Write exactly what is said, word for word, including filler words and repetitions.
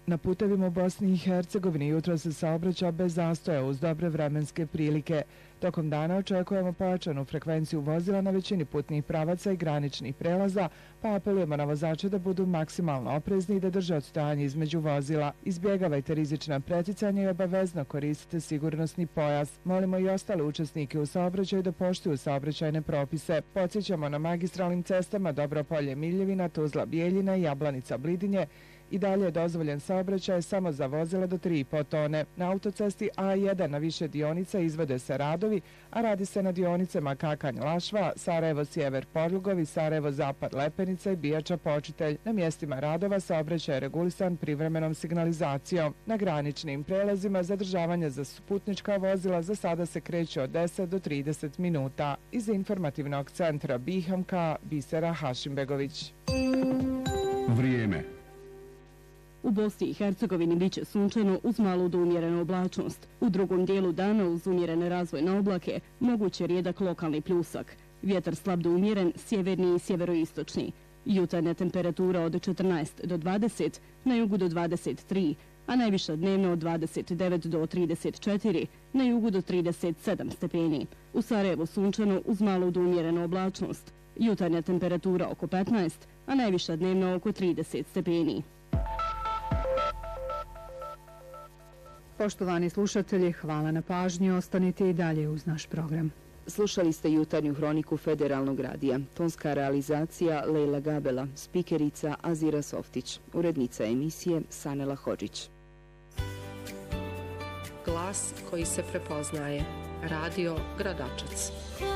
Na putevima u Bosni i Hercegovini jutro se saobraća bez zastoja uz dobre vremenske prilike. Tokom dana očekujemo pojačanu frekvenciju vozila na većini putnih pravaca i graničnih prelaza, pa apelujemo na vozače da budu maksimalno oprezni i da drže odstojanje između vozila. Izbjegavajte rizična preticanja i obavezno koristite sigurnosni pojas. Molimo i ostale učesnike u saobraćaju da poštuju saobraćajne propise. Podsjećamo na magistralnim cestama Dobropolje Miljevina, Tuzla Bijeljina i Jablanica Blidinje i dalje je dozvoljen saobraćaj samo za vozila do tri i po tone. Na autocesti A jedan na više dionica izvode se radovi, a radi se na dionicama Kakanj-Lašva, Sarajevo-Sjever-Porlugovi, Sarajevo-Zapad-Lepenica i Bijača-Počitelj. Na mjestima radova saobraćaj je regulisan privremenom signalizacijom. Na graničnim prelazima zadržavanje za putnička vozila za sada se kreće od deset do trideset minuta. Iz informativnog centra Bihamka, Bisera Hašimbegović. Vrijeme. U Bosni i Hercegovini biće sunčano uz malu do umjerenu oblačnost. U drugom dijelu dana uz umjerene razvojne oblake moguće rijedak lokalni pljusak. Vjetar slab do umjeren, sjeverni i sjeveroistočni. Jutarnja temperatura od četrnaest do dvadeset, na jugu do dvadeset tri, a najviša dnevno od dvadeset devet do trideset četiri, na jugu do trideset sedam stepeni. U Sarajevu sunčano uz malu do umjerenu oblačnost. Jutarnja temperatura oko petnaest, a najviša dnevno oko trideset stepeni. Poštovani slušatelji, hvala na pažnji, ostanite i dalje uz naš program. Slušali ste jutarnju hroniku Federalnog radija. Tonska realizacija Lejla Gabela, spikerica Azira Softić, urednica emisije Sanela Hodžić. Glas koji se prepoznaje. Radio Gradačac.